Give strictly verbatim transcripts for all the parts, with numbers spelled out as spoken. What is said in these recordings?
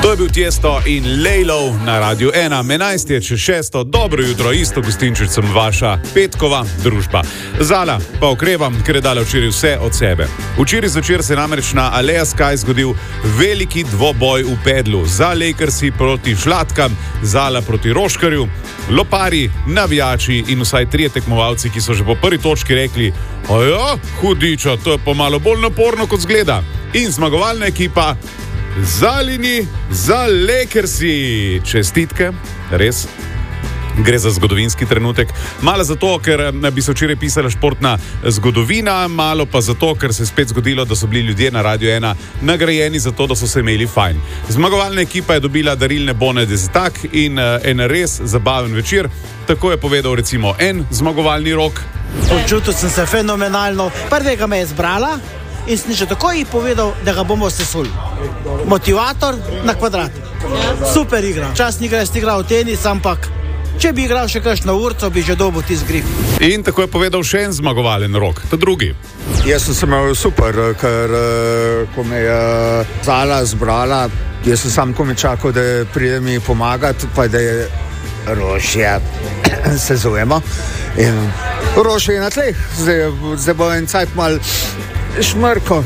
To je bil Tiesto in Lejlov na Radiu ena. enajst je čez šesto. Dobro jutro, isto gostinčič sem vaša petkova družba. Zala pa okrevam, ker je dala včeraj vse od sebe. Včeraj zvečer se je namreč na Aleja Sky zgodil veliki dvoboj v pedlu. Za Lakersi proti Šlatkam, Zala proti Roškarju, lopari, navijači in vsaj trije tekmovalci, ki so že po prvi točki rekli: "Aja, hudiča, to je pa malo bolj naporno, kot zgleda." In zmagovalna ekipa Zalini za Lakersi. Čestitke, res. Gre za zgodovinski trenutek. Malo zato, ker bi se včeraj pisala športna zgodovina, malo pa zato, ker se je spet zgodilo, da so bili ljudje na Radiu ena nagrajeni za to, da so se imeli fajn. Zmagovalna ekipa je dobila darilne bone desetak in en res zabaven večer. Tako je povedal recimo en zmagovalni Rok. Počutil sem se fenomenalno. Prvega me je zbrala in sem že takoj povedal, da ga bomo sesuli. Motivator na kvadrat. Super igra. Čas ni igra, igral tenis, ampak če bi igral še kakšno urco, bi že dobil ti zgrif. In tako je povedal še en zmagovalen Rok, ta drugi. Jaz sem se imel super, ker ko me je Zala zbrala, jaz sem sam komi čakal, da pride mi pomagati, pa da je Rošja, se zovemo. In Rošja je na tleh, zdaj, zdaj bo en cajt mal šmrko.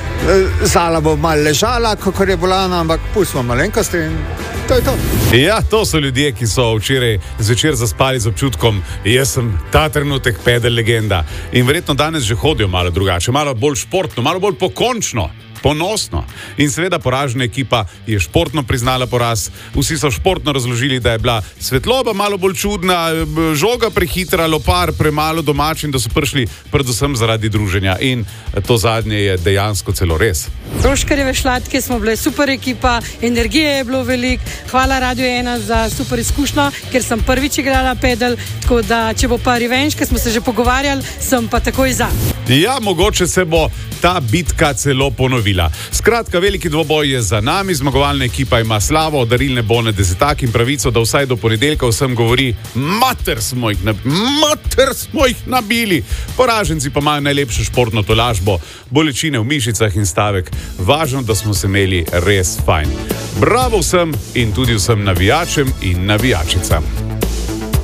Zala bo malo ležala, kakor je bolana, ampak pustimo malenkosti in to je to. Ja, to so ljudje, ki so včeraj zvečer zaspali z občutkom: jaz sem ta trenutek pedel legenda. In verjetno danes že hodijo malo drugače, malo bolj športno, malo bolj pokončno, ponosno. In seveda poražena ekipa je športno priznala poraz. Vsi so športno razložili, da je bila svetloba malo bolj čudna, žoga prehitra, lopar premalo domač in da so prišli predvsem zaradi druženja. In to zadnje je dejansko celo res. Roškarjeve Šlatke smo bile super ekipa, energije je bilo veliko. Hvala Radiu ena za super izkušnjo, ker sem prvič igrala pedel, tako da če bo pa revenge, ker smo se že pogovarjali, sem pa takoj za. Ja, mogoče se bo ta bitka celo ponovila. Skratka, veliki dvoboj je za nami, zmagovalna ekipa ima slavo, darilne bone desetak in pravico, da vsaj do ponedeljka vsem govori: mater smo jih, nab mater smo jih nabili. Poraženci pa imajo najlepšo športno tolažbo, bolečine v mišicah in stavek: važno, da smo se imeli res fajn. Bravo vsem in tudi vsem navijačem in navijačicam.